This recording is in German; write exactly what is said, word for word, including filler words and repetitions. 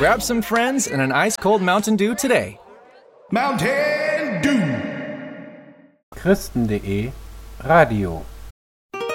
Grab some friends and an ice-cold Mountain Dew today. Mountain Dew. Christen punkt de Radio